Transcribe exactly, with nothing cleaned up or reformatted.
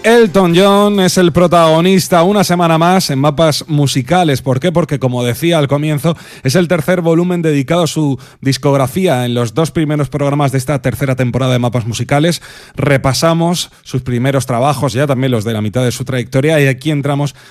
Elton John es el protagonista una semana más en Mapas Musicales. ¿Por qué? Porque, como decía al comienzo, es el tercer volumen dedicado a su discografía. En los dos primeros programas de esta tercera temporada de Mapas Musicales repasamos sus primeros trabajos, ya también los de la mitad de su trayectoria, y aquí entramos